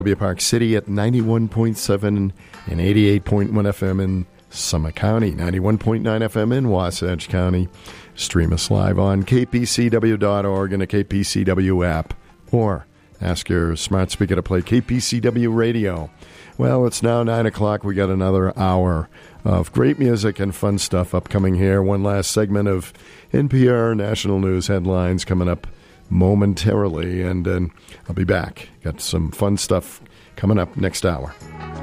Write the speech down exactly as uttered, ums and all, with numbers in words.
Park City at ninety-one point seven and eighty-eight point one F M in Summit County, ninety-one point nine F M in Wasatch County. Stream us live on K P C W dot org and a K P C W app. Or ask your smart speaker to play K P C W Radio. Well, it's now nine o'clock. We got another hour of great music and fun stuff upcoming here. One last segment of N P R National News headlines coming up momentarily, and then I'll be back. Got some fun stuff coming up next hour.